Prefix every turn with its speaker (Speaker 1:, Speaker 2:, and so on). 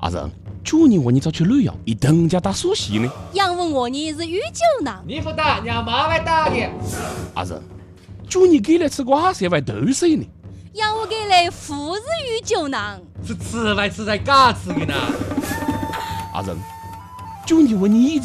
Speaker 1: 阿仁，去年我你找去旅游，一等家打苏西呢。
Speaker 2: 杨问我你是鱼酒囊，
Speaker 3: 你不打，让妈来打你。
Speaker 1: 阿仁，去年给来吃瓜蛇外豆水呢。
Speaker 2: 杨我给来富是鱼酒囊，
Speaker 3: 是吃外吃在嘎吃的呢。
Speaker 1: 阿仁，去年我你一直